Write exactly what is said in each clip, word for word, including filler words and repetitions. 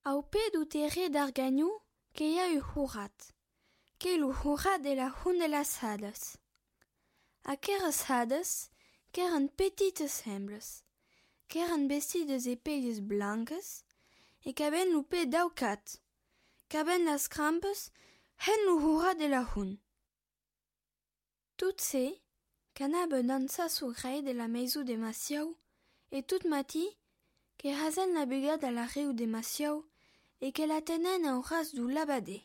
Au ped u terre d'Argagnou, que hi ha eu jurat, que lu jurat de la hun de las hades. Aqueres hades, qu'eren petites sembles, qu'eren vestides de pelles blanques, e qu'aven lu ped daucat, qu'aven las crampes, hen lu jurat de la hun. Tout se, qu'anabe dansa sous grei de la maison de Massiau, et tout mati, que rasen la bugade à la riu de Massiau, et que la tenen en ras du labadé.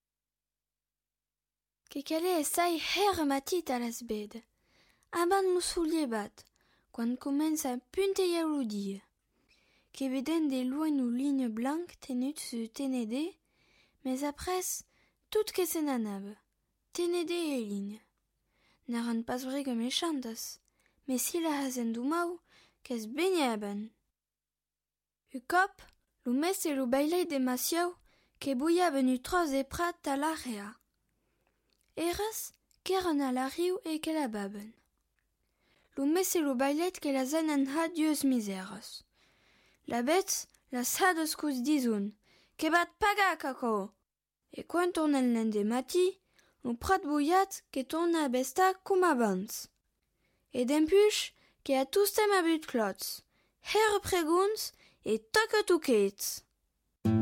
Que qu'elle essai her matit a las bed, aban moussoulier bat, quan comença a punteia l'udia, que veden de loin ou ligne blanc tenut su tenede, mais après, tout que se n'anabe, tenede et ligne. N'eren pas vrai que méchantes, mais si la hasen du mau, qu'es benyaben. U cop, lu mes e lu bailet de Massiau, que bouilla venu tros e prat a l'area. Eres, qu'eren a la riu e que la baben. Lu mes e lu bailet que la zenen ha dieus miseres. La bet, la sades cous dizun, que bat paga kako. E quan tornen len de mati, lu prat bouillat que torna a besta cum abans. E d'empuch, que a toustem a but clots, her preguns, et toque touquets.